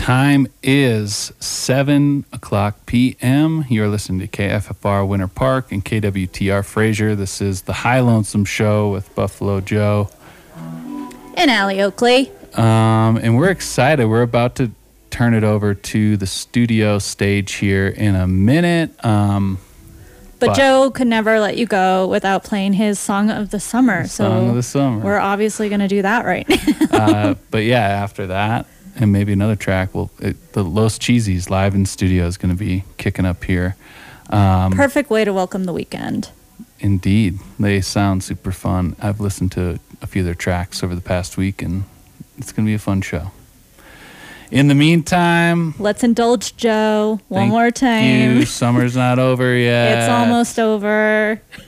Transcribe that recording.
time is 7 o'clock p.m. You're listening to KFFR Winter Park and KWTR Fraser. This is the High Lonesome Show with Buffalo Joe. And Allie Oakley. And we're excited. We're about to turn it over to the studio stage here in a minute. But Joe could never let you go without playing his Song of the Summer. Song of the Summer. We're obviously going to do that right now. But yeah, after that, and maybe another track, the Los Cheesies live in studio is going to be kicking up here. Perfect way to welcome the weekend. Indeed. They sound super fun. I've listened to a few of their tracks over the past week, and it's going to be a fun show. In the meantime, let's indulge Joe one more time. Thank you. Summer's not over yet. It's almost over.